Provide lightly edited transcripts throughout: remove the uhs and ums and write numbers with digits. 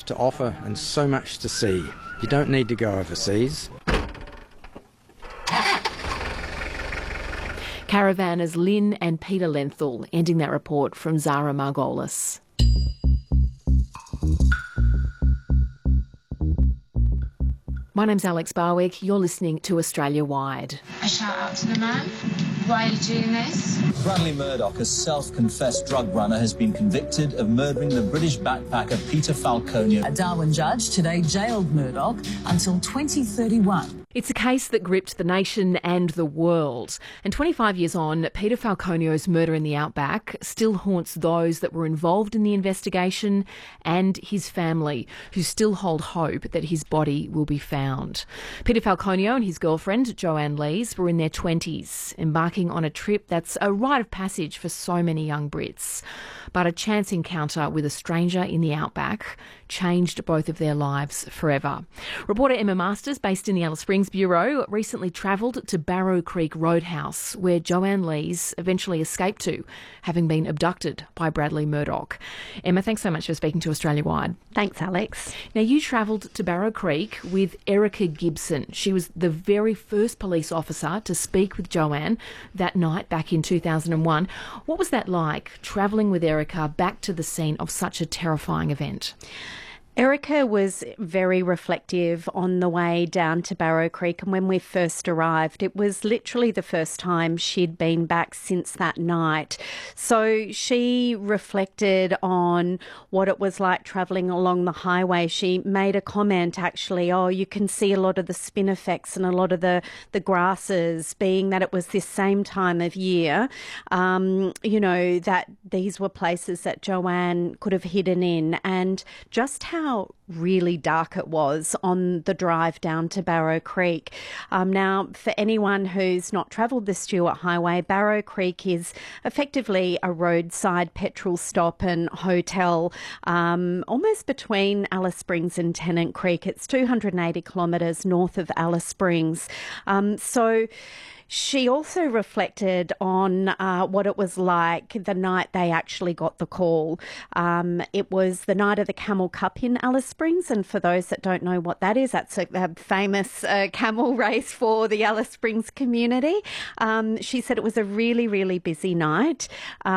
to offer and so much to see. You don't need to go overseas. Caravanners Lynn and Peter Lenthal, ending that report from Zara Margolis. My name's Alex Barwick. You're listening to Australia Wide. A shout out to the man. Why are you doing this? Bradley Murdoch, a self-confessed drug runner, has been convicted of murdering the British backpacker Peter Falconio. A Darwin judge today jailed Murdoch until 2031. It's a case that gripped the nation and the world. And 25 years on, Peter Falconio's murder in the Outback still haunts those that were involved in the investigation and his family, who still hold hope that his body will be found. Peter Falconio and his girlfriend, Joanne Lees, were in their 20s, embarking on a trip that's a rite of passage for so many young Brits. But a chance encounter with a stranger in the Outback changed both of their lives forever. Reporter Emma Masters, based in the Alice Springs Bureau, recently travelled to Barrow Creek Roadhouse, where Joanne Lees eventually escaped to, having been abducted by Bradley Murdoch. Emma, thanks so much for speaking to Australia Wide. Thanks, Alex. Now, you travelled to Barrow Creek with Erica Gibson. She was the very first police officer to speak with Joanne that night back in 2001. What was that like, travelling with Erica back to the scene of such a terrifying event? Erica was very reflective on the way down to Barrow Creek, and when we first arrived, it was literally the first time she'd been back since that night. So she reflected on what it was like travelling along the highway. She made a comment, actually, you can see a lot of the spinifex and a lot of the grasses, being that it was this same time of year, that these were places that Joanne could have hidden in, and just how really dark it was on the drive down to Barrow Creek. Now, for anyone who's not travelled the Stuart Highway, Barrow Creek is effectively a roadside petrol stop and hotel, almost between Alice Springs and Tennant Creek. It's 280 kilometres north of Alice Springs. So she also reflected on what it was like the night they actually got the call. It was the night of the Camel Cup in Alice Springs, and for those that don't know what that is, that's a famous camel race for the Alice Springs community. She said it was a really, really busy night,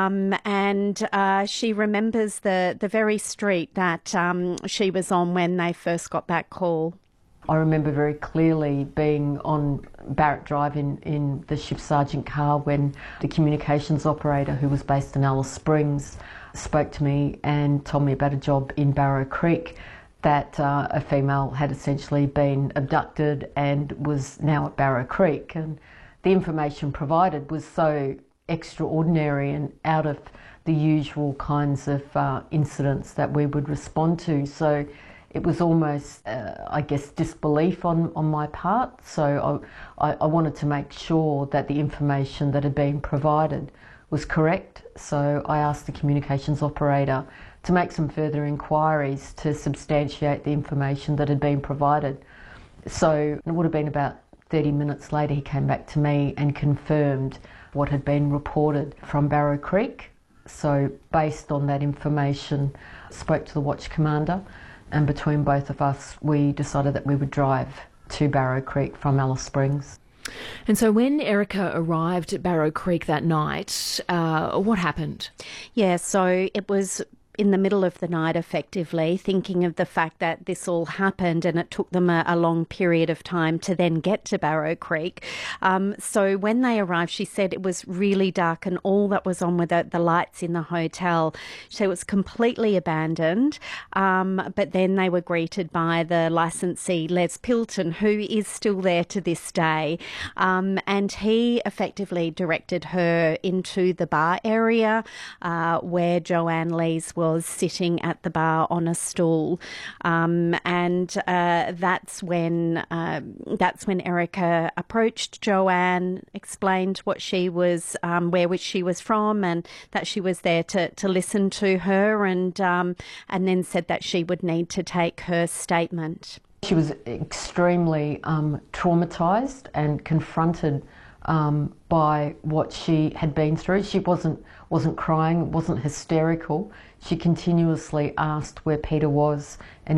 and she remembers the very street that she was on when they first got that call. I remember very clearly being on Barrett Drive in the Shift Sergeant car when the communications operator, who was based in Alice Springs, spoke to me and told me about a job in Barrow Creek, that a female had essentially been abducted and was now at Barrow Creek. And the information provided was so extraordinary and out of the usual kinds of incidents that we would respond to. So it was almost, disbelief on my part. So I wanted to make sure that the information that had been provided was correct. So I asked the communications operator to make some further inquiries to substantiate the information that had been provided. So it would have been about 30 minutes later he came back to me and confirmed what had been reported from Barrow Creek. So based on that information, I spoke to the watch commander, and between both of us, we decided that we would drive to Barrow Creek from Alice Springs. And so when Erica arrived at Barrow Creek that night, what happened? Yeah, so it was in the middle of the night, effectively, thinking of the fact that this all happened and it took them a long period of time to then get to Barrow Creek. So when they arrived, she said it was really dark and all that was on were the lights in the hotel. So it was completely abandoned. But then they were greeted by the licensee, Les Pilton, who is still there to this day. And he effectively directed her into the bar area where Joanne Lees was sitting at the bar on a stool, and that's when Erica approached Joanne, explained what she was, where she was from, and that she was there to listen to her, and then said that she would need to take her statement. She was extremely traumatised and confronted by what she had been through. She wasn't crying, wasn't hysterical. She continuously asked where Peter was, and